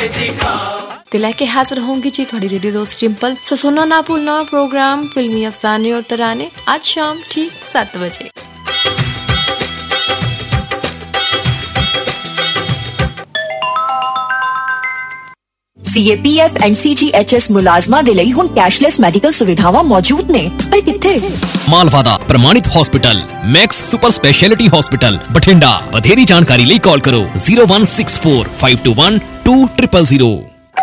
ਤੇ ਲੈ ਕੇ ਹਾਜ਼ਰ ਹੋंगी जी थोड़ी रेडियो दोस्त डिम्पल। सो सुनना ना भूलना प्रोग्राम फिल्मी अफसाने और तराने आज शाम ठीक 7 बजे। CAPF and CGHS ਮੁਲਾਜ਼ਮਾਂ ਦੇ ਲਈ ਹੁਣ ਕੈਸ਼ਲੈਸ ਮੈਡੀਕਲ ਸੁਵਿਧਾਵਾਂ ਮੌਜੂਦ ਨੇ, ਪਰ ਕਿੱਥੇ? ਮਾਲਵਾ ਦਾ ਪ੍ਰਮਾਣਿਤ hospital Max super speciality hospital Bathinda. ਵਧੇਰੀ ਜਾਣਕਾਰੀ ਲਈ ਕਾਲ ਕਰੋ 01645212000।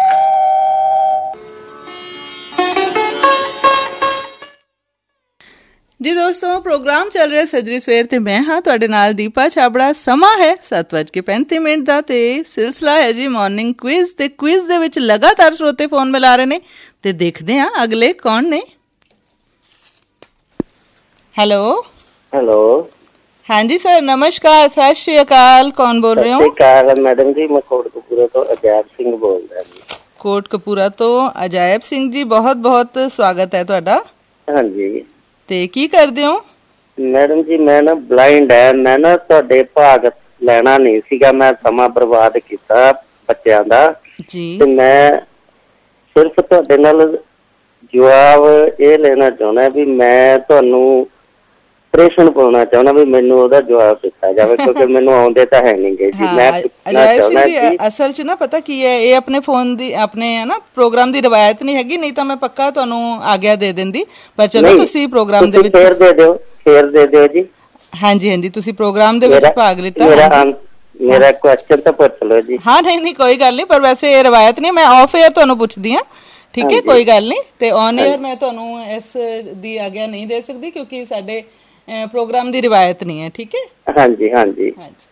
जी दोस्तों, प्रोग्राम चल रहा सजरी सवेर ते मैं हाँ तुहाडे नाल दीपा छाबड़ा। समा है 7:35 दा ते सिलसिला है जी मॉर्निंग क्विज। ते क्विज दे विच लगातार श्रोते फोन मिला रहे ने ते देखदे हां अगले कौन ने। हेलो हेलो, हाँ जी सर, नमस्कार, सत श्री अकाल। कौन बोल रहे हो? सत श्री अकाल मैडम जी, मैं कोटकपूरा तो अजायब सिंह बोल रहा जी। कोटकपूरा तो अजायब सिंह जी, बहुत बहुत स्वागत है तुहाडा। हाँ जी। ਤੇ ਕੀ ਕਰਦੇ ਹੋ? ਮੈਡਮ ਜੀ ਮੈਂ ਨਾ ਬਲਾਈਂਡ ਹੈ, ਮੈਂ ਨਾ ਤੁਹਾਡੇ ਭਾਗ ਲੈਣਾ ਨਹੀਂ ਸੀਗਾ, ਮੈਂ ਸਮਾਂ ਬਰਬਾਦ ਕੀਤਾ ਬੱਚਿਆਂ ਦਾ ਜੀ। ਤੇ ਮੈਂ ਸਿਰਫ ਤੁਹਾਡੇ ਨਾਲ ਜਵਾਬ ਇਹ ਲੈਣਾ ਚਾਹੁੰਦਾ ਵੀ ਮੈਂ ਤੁਹਾਨੂੰ ਪ੍ਰਸ਼ਨ ਪਾਉਣਾ ਚਾਹੁੰਦਾ ਵੀ ਮੈਨੂੰ ਉਹਦਾ ਜਵਾਬ ਦਿੱਤਾ ਜਾਵੇ, ਕਿਉਂਕਿ ਮੈਨੂੰ ਆਉਂਦੇ ਤਾਂ ਹੈ ਨਹੀਂ ਗੇ ਜੀ। ਮੈਂ ਪੁੱਛਣਾ ਚਾਹੁੰਦਾ ਜੀ, ਅਸਲ 'ਚ ਨਾ ਪਤਾ ਕੀ ਹੈ, ਇਹ ਆਪਣੇ ਫੋਨ ਦੀ ਆਪਣੇ ਹੈ ਨਾ ਪ੍ਰੋਗਰਾਮ ਦੀ ਰਵਾਇਤ ਨਹੀਂ ਹੈਗੀ, ਨਹੀਂ ਤਾਂ ਮੈਂ ਪੱਕਾ ਤੁਹਾਨੂੰ ਆਗਿਆ ਦੇ ਦਿੰਦੀ। ਪਰ ਚਲੋ ਤੁਸੀਂ ਪ੍ਰੋਗਰਾਮ ਦੇ ਵਿੱਚ ਫੇਰ ਦੇ ਦਿਓ ਜੀ। ਹਾਂਜੀ ਹਾਂਜੀ, ਤੁਸੀਂ ਪ੍ਰੋਗਰਾਮ ਦੇ ਵਿੱਚ ਭਾਗ ਲਿੱਤਾ। ਮੇਰਾ ਕੁਐਸਚਨ ਤਾਂ ਪੁੱਛ ਲਓ ਜੀ। ਹਾਂ ਨਹੀਂ ਕੋਈ ਗੱਲ ਨਹੀਂ, ਪਰ ਵੈਸੇ ਇਹ ਰਵਾਇਤ ਨਹੀਂ, ਮੈਂ ਆਫ 에ਅਰ ਤੁਹਾਨੂੰ ਪੁੱਛਦੀ ਹਾਂ, ਠੀਕ ਹੈ? ਕੋਈ ਗੱਲ ਨਹੀਂ। ਤੇ ਔਨ 에ਅਰ ਮੈਂ ਤੁਹਾਨੂੰ ਇਸ ਦੀ ਆਗਿਆ ਨਹੀਂ ਦੇ ਸਕਦੀ, ਕਿਉਂਕਿ ਸਾਡੇ ਪ੍ਰੋਗਰਾਮ ਦੀ ਰਿਵਾਇਤ ਨਹੀਂ ਹੈ, ਠੀਕ ਹੈ? ਹਾਂਜੀ ਹਾਂਜੀ ਹਾਂਜੀ।